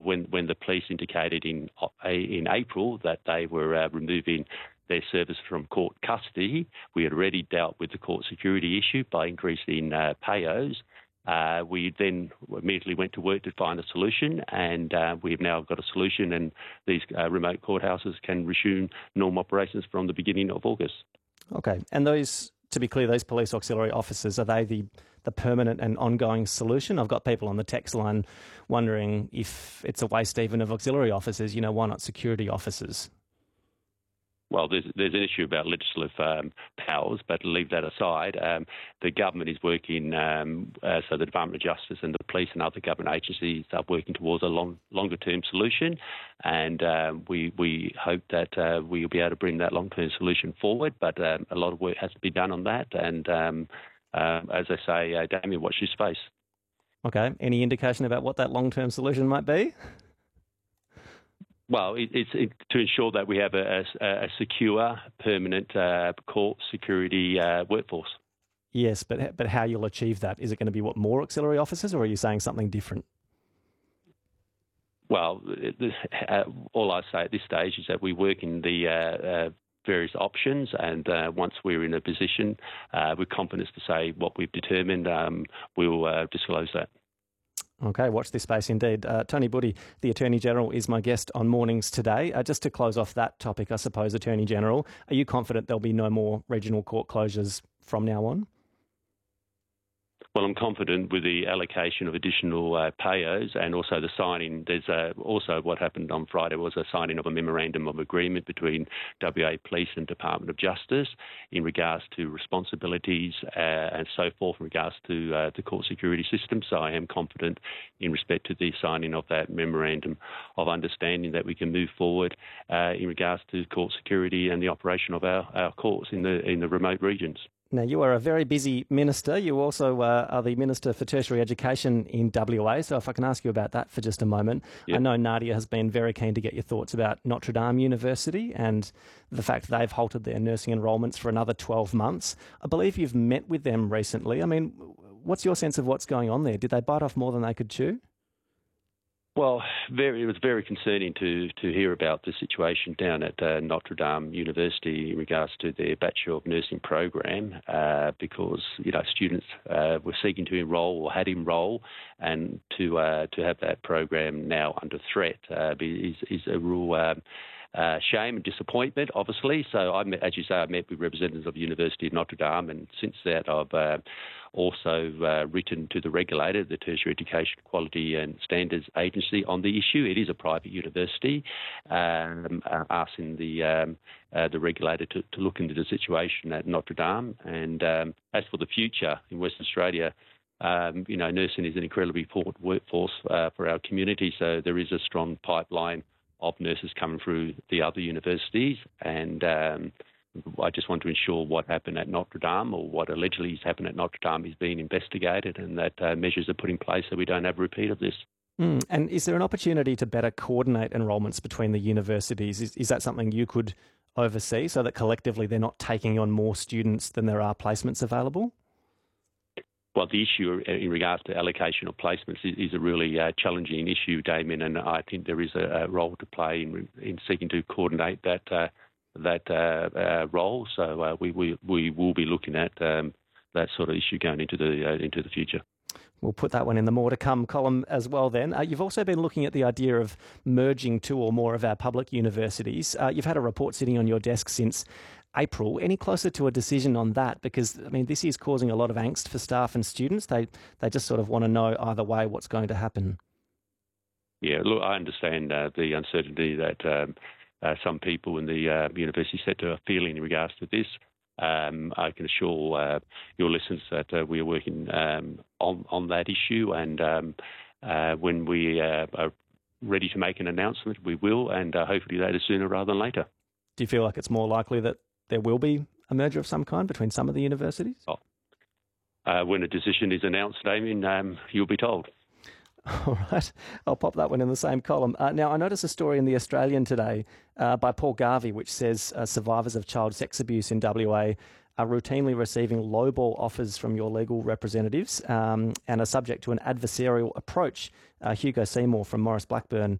when the police indicated in April that they were removing their service from court custody, we had already dealt with the court security issue by increasing payos. We then immediately went to work to find a solution, and we've now got a solution, and these remote courthouses can resume normal operations from the beginning of August. Okay, and those, to be clear, those police auxiliary officers, are they the permanent and ongoing solution? I've got people on the text line wondering if it's a waste even of auxiliary officers, why not security officers? Well, there's an issue about legislative powers, but leave that aside. The government is working, so the Department of Justice and the police and other government agencies are working towards a longer-term solution, and we hope that we'll be able to bring that long-term solution forward, but a lot of work has to be done on that, and as I say, Damien, watch this space. Okay, any indication about what that long-term solution might be? Well, it's to ensure that we have a secure, permanent court security workforce. Yes, but how you'll achieve that? Is it going to be more auxiliary officers, or are you saying something different? Well, all I say at this stage is that we work in the various options, and once we're in a position with confidence to say what we've determined, we'll disclose that. Okay, watch this space indeed. Tony Budde, the Attorney-General, is my guest on Mornings today. Just to close off that topic, I suppose, Attorney-General, are you confident there'll be no more regional court closures from now on? Well, I'm confident with the allocation of additional payos and also the signing. There's also what happened on Friday was a signing of a memorandum of agreement between WA Police and Department of Justice in regards to responsibilities and so forth in regards to the court security system. So I am confident in respect to the signing of that memorandum of understanding that we can move forward in regards to court security and the operation of our courts in the remote regions. Now, you are a very busy minister. You also are the Minister for Tertiary Education in WA, so if I can ask you about that for just a moment. Yep. I know Nadia has been very keen to get your thoughts about Notre Dame University and the fact they've halted their nursing enrolments for another 12 months. I believe you've met with them recently. I mean, what's your sense of what's going on there? Did they bite off more than they could chew? Well, it was very concerning to hear about the situation down at Notre Dame University in regards to their Bachelor of Nursing program, because students were seeking to enrol or had enrolled, and to have that program now under threat is a real shame and disappointment, obviously. So, as you say, I met with representatives of the University of Notre Dame, and since that I've also written to the regulator, the Tertiary Education Quality and Standards Agency, on the issue. It is a private university, asking the regulator to look into the situation at Notre Dame. And as for the future in Western Australia, nursing is an incredibly important workforce for our community, so there is a strong pipeline of nurses coming through the other universities, and I just want to ensure what happened at Notre Dame, or what allegedly has happened at Notre Dame, is being investigated, and that measures are put in place so we don't have a repeat of this. And is there an opportunity to better coordinate enrolments between the universities? Is that something you could oversee so that collectively they're not taking on more students than there are placements available? Well, the issue in regards to allocation of placements is a really challenging issue, Damien, and I think there is a role to play in seeking to coordinate that role. So we will be looking at that sort of issue going into the future. We'll put that one in the more to come column as well then. You've also been looking at the idea of merging two or more of our public universities. You've had a report sitting on your desk since April. Any closer to a decision on that? Because, I mean, this is causing a lot of angst for staff and students. They just sort of want to know either way what's going to happen. Yeah, look, I understand the uncertainty that some people in the university sector are feeling in regards to this. I can assure your listeners that we are working on that issue, and when we are ready to make an announcement, we will, and hopefully that is sooner rather than later. Do you feel like it's more likely that there will be a merger of some kind between some of the universities? When a decision is announced, Damien, you'll be told. All right. I'll pop that one in the same column. Now, I noticed a story in The Australian today by Paul Garvey, which says survivors of child sex abuse in WA are routinely receiving lowball offers from your legal representatives and are subject to an adversarial approach. Hugo Seymour from Maurice Blackburn